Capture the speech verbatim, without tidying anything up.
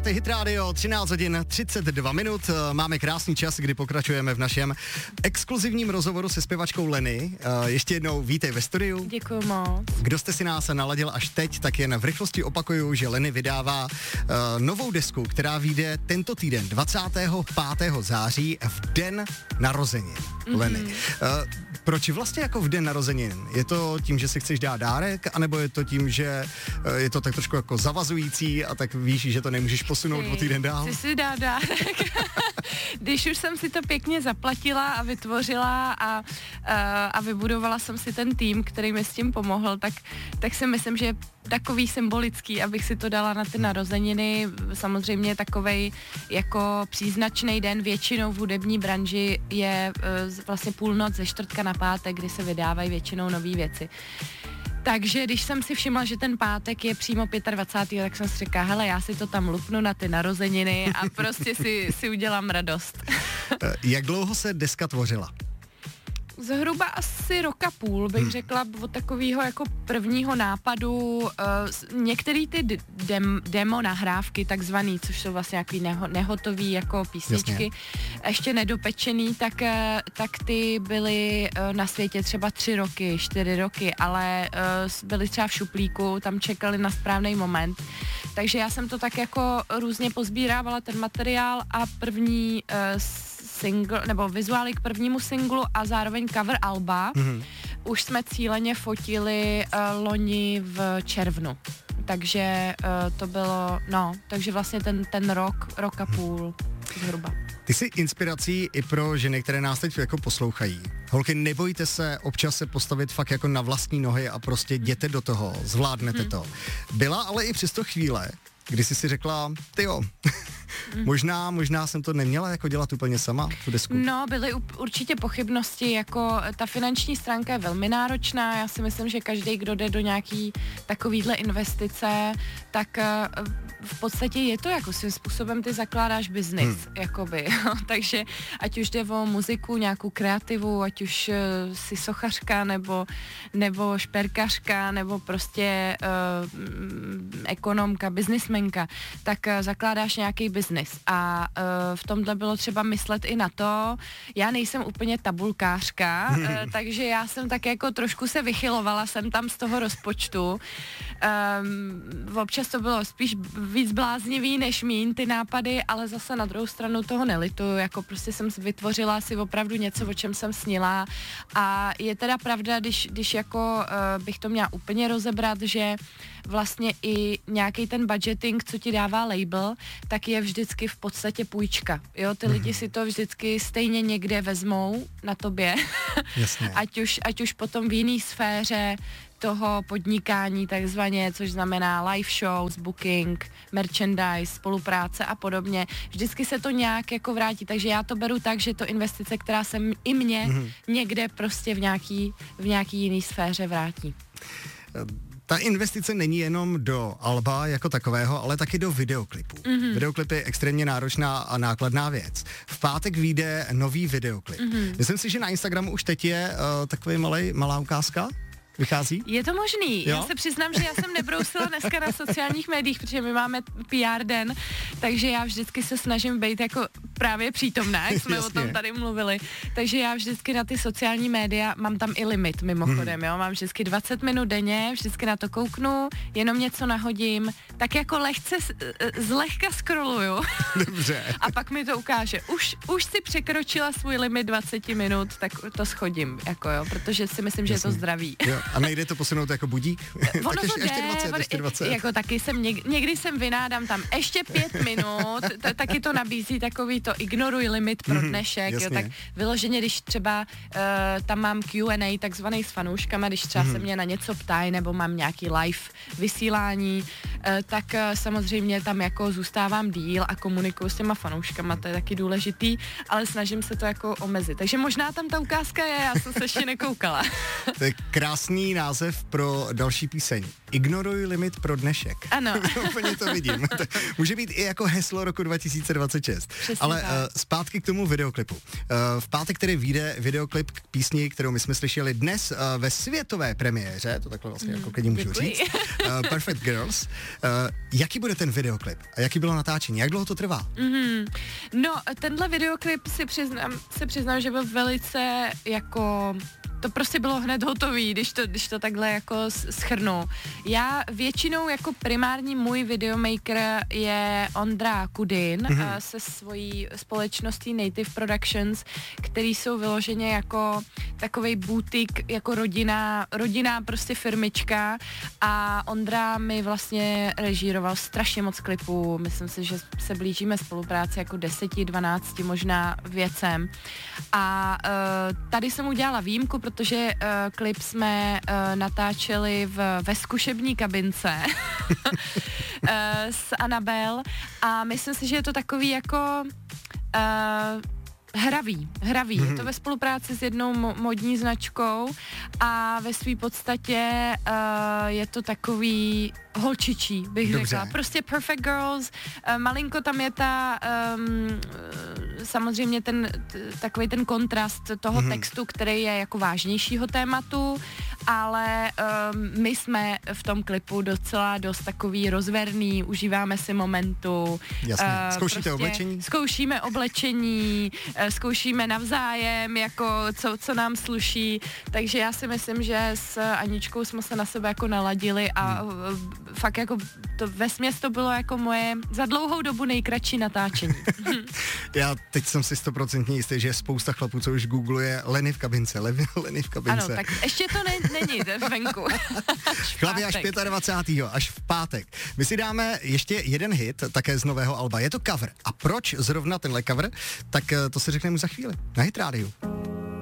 Posloucháte Hit Radio, třináct hodin třicet dva minut. Máme krásný čas, kdy pokračujeme v našem exkluzivním rozhovoru se zpěvačkou Lenny. Ještě jednou vítej ve studiu. Děkuju moc. Kdo jste si nás naladil až teď, tak jen v rychlosti opakuju, že Lenny vydává uh, novou desku, která vyjde tento týden, dvacátého pátého září, v den narozenin. Mm-hmm. Lenny. Uh, proč vlastně jako v den narozenin? Je to tím, že si chceš dát dárek, anebo je to tím, že uh, je to tak trošku jako zavazující a tak víš, že to nemůžeš posunout o týden dál? Chci si dát dárek. Když už jsem si to pěkně zaplatila a vytvořila a, a, a vybudovala jsem si ten tým, který mi s tím pomohl, tak, tak si myslím, že je takový symbolický, abych si to dala na ty narozeniny. Samozřejmě takovej jako příznačný den většinou v hudební branži je uh, vlastně půlnoc ze čtvrtka na pátek, kdy se vydávají většinou nový věci. Takže když jsem si všimla, že ten pátek je přímo dvacátého pátého tak jsem si řekla, hele, já si to tam lupnu na ty narozeniny a prostě si, si udělám radost. Jak dlouho se deska tvořila? Zhruba asi roka půl, bych hmm. řekla, od takového jako prvního nápadu. Uh, některé ty dem, demo nahrávky, takzvaný, což jsou vlastně nějaký neho, nehotový jako písničky, Jasně. ještě nedopečený, tak, tak ty byly uh, na světě třeba tři roky, čtyři roky, ale uh, byly třeba v šuplíku, tam čekali na správný moment. Takže já jsem to tak jako různě pozbírávala, ten materiál, a první uh, single, nebo vizuály k prvnímu singlu a zároveň cover alba mm-hmm. už jsme cíleně fotili uh, loni v červnu. Takže uh, to bylo, no, takže vlastně ten, ten rok, rok a půl zhruba. Ty jsi inspirací i pro ženy, které nás teď jako poslouchají. Holky, nebojte se občas se postavit fakt jako na vlastní nohy a prostě jděte do toho, zvládnete hmm. to. Byla ale i přesto chvíle, kdy jsi si řekla, tyjo, možná, možná jsem to neměla jako dělat úplně sama, tu desku. No, byly určitě pochybnosti, jako ta finanční stránka je velmi náročná, já si myslím, že každý, kdo jde do nějaký takovýhle investice, tak v podstatě je to jako svým způsobem ty zakládáš biznis, hmm. jakoby, takže ať už jde o muziku, nějakou kreativu, ať už si sochařka, nebo, nebo šperkařka, nebo prostě uh, ekonomka, biznismenka, tak uh, zakládáš nějaký biznis a uh, v tomhle bylo třeba myslet i na to, já nejsem úplně tabulkářka, uh, takže já jsem tak jako trošku se vychylovala jsem tam z toho rozpočtu. Um, občas to bylo spíš víc bláznivý než míň ty nápady, ale zase na druhou stranu toho nelituju, jako prostě jsem vytvořila si opravdu něco, o čem jsem snila, a je teda pravda, když, když jako uh, bych to měla úplně rozebrat, že vlastně i nějaký ten budgeting, co ti dává label, tak je vždycky v podstatě půjčka. Jo, ty mm-hmm. lidi si to vždycky stejně někde vezmou na tobě. Jasně. ať už, ať už potom v jiný sféře toho podnikání takzvaně, což znamená live shows, booking, merchandise, spolupráce a podobně. Vždycky se to nějak jako vrátí, takže já to beru tak, že to investice, která se i mě mm-hmm. někde prostě v nějaký, v nějaký jiný sféře vrátí. Ta investice není jenom do alba jako takového, ale taky do videoklipu. Mm-hmm. Videoklip je extrémně náročná a nákladná věc. V pátek vyjde nový videoklip. Mm-hmm. Myslím si, že na Instagramu už teď je uh, takový malej, malá ukázka. Vychází? Je to možný. Jo? Já se přiznám, že já jsem nebrousila dneska na sociálních médiích, protože my máme P R den, takže já vždycky se snažím být jako právě přítomná, jak jsme Jasně. o tom tady mluvili. Takže já vždycky na ty sociální média mám tam i limit mimochodem, hmm. jo. Mám vždycky dvacet minut denně, vždycky na to kouknu, jenom něco nahodím, tak jako lehce, zlehka scrolluju. Dobře. A pak mi to ukáže. Už, už si překročila svůj limit dvacet minut, tak to schodím, jako jo, protože si myslím, že Jasně. je to zdravý. Jo. A nejde to posunout jako budík? Ono tak ještě, to ještě jde, dvacet, ještě dvacet. Jako taky jsem, něk, někdy jsem vynádám tam ještě pět minut, t- taky to nabízí takový to ignoruj limit pro dnešek, mm, jo, tak vyloženě, když třeba uh, tam mám Q and A takzvaný s fanouškama, když třeba mm. se mě na něco ptají, nebo mám nějaký live vysílání, uh, tak uh, samozřejmě tam jako zůstávám díl a komunikuju s těma fanouškama, to je taky důležitý, ale snažím se to jako omezit. Takže možná tam ta ukázka je, já jsem se ještě nekoukala. To je krásný název pro další píseň. Ignoruj limit pro dnešek. Ano. Úplně to vidím. To může být i jako heslo roku dva tisíce dvacet šest. Přesně Ale Ale uh, zpátky k tomu videoklipu. Uh, v pátek tedy vyjde videoklip k písni, kterou my jsme slyšeli dnes uh, ve světové premiéře, to takhle vlastně mm, jako klidně můžu říct. Uh, Perfect Girls. Uh, jaký bude ten videoklip? A jaký bylo natáčení? Jak dlouho to trvá? Mm-hmm. No, tenhle videoklip si přiznám, si přiznám, že byl velice jako... To prostě bylo hned hotový, když to, když to takhle jako shrnu. Já většinou jako primární můj videomaker je Ondra Kudin mm-hmm. se svojí společností Native Productions, který jsou vyloženě jako takovej boutique, jako rodina, rodinná prostě firmička a Ondra mi vlastně režíroval strašně moc klipů. Myslím si, že se blížíme spolupráci jako deseti, dvanácti možná věcem. A uh, tady jsem udělala výjimku, protože uh, klip jsme uh, natáčeli v, ve zkušební kabince uh, s Anabel a myslím si, že je to takový jako uh, hravý, hravý. Mm-hmm. Je to ve spolupráci s jednou mo- modní značkou a ve své podstatě uh, je to takový holčičí, bych Dobře. řekla. Prostě Perfect Girls, uh, malinko tam je ta um, samozřejmě ten t- takový ten kontrast toho mm-hmm. textu, který je jako vážnějšího tématu, ale um, my jsme v tom klipu docela dost takový rozverný, užíváme si momentu. Jasně. Uh, Zkoušíte prostě oblečení? Zkoušíme oblečení, uh, zkoušíme navzájem, jako co, co nám sluší, takže já si myslím, že s Aničkou jsme se na sebe jako naladili a hmm. fakt jako to vesměs to bylo jako moje za dlouhou dobu nejkratší natáčení. Já teď jsem si stoprocentně jistý, že je spousta chlapů, co už googluje Leny v kabince, Leny v kabince. Ano, tak ještě to ne, není venku. Chlapi až dvacátého pátého až v pátek. My si dáme ještě jeden hit, také z nového alba. Je to cover. A proč zrovna tenhle cover? Tak to si řekneme za chvíli. Na Hit rádiu.